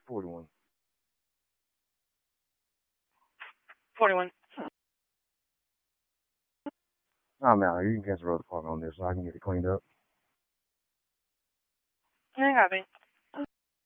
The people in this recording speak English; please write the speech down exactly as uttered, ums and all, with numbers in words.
forty-one. forty-one. Nah, man, you can cancel the road department on this so I can get it cleaned up. I copy.